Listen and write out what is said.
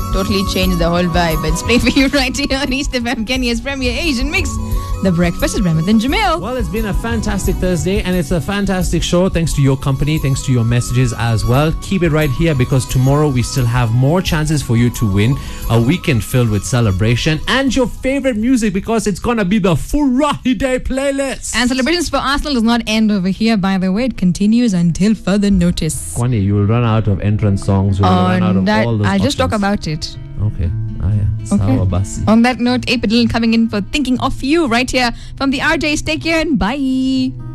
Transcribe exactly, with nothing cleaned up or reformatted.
totally changed the whole vibe. It's played for you right here on East F M, Kenya's premier Asian mix. The Breakfast is Ramadan Jamil. Well, it's been a fantastic Thursday and it's a fantastic show thanks to your company, thanks to your messages as well. Keep it right here because tomorrow we still have more chances for you to win a weekend filled with celebration and your favorite music because it's gonna be the Furahi Day playlist. And celebrations for Arsenal does not end over here, by the way. It continues until further notice. Kwani, you will run out of entrance songs. You will On run out of that, all those I'll just options. talk about it. Okay. Ah, yeah. Okay. Sawa basi. On that note, Apidil coming in for Thinking of You right here from the R Js. Take care and bye.